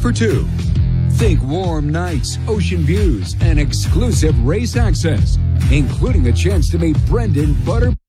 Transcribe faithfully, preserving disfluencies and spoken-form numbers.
for two. Think warm nights, ocean views, and exclusive race access, including a chance to meet Brendan Butter.